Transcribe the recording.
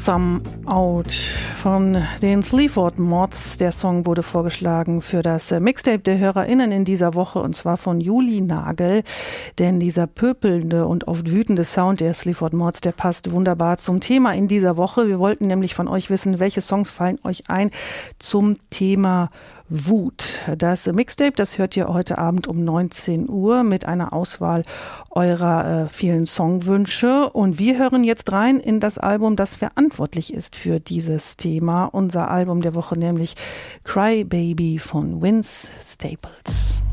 Some Out von den Sleaford Mods. Der Song wurde vorgeschlagen für das Mixtape der HörerInnen in dieser Woche, und zwar von Juli Nagel. Denn dieser pöpelnde und oft wütende Sound der Sleaford Mods, der passt wunderbar zum Thema in dieser Woche. Wir wollten nämlich von euch wissen, welche Songs fallen euch ein zum Thema Wut. Das Mixtape, das hört ihr heute Abend um 19 Uhr mit einer Auswahl eurer vielen Songwünsche. Und wir hören jetzt rein in das Album, das verantwortlich ist für dieses Thema. Unser Album der Woche, nämlich Cry Baby von Vince Staples.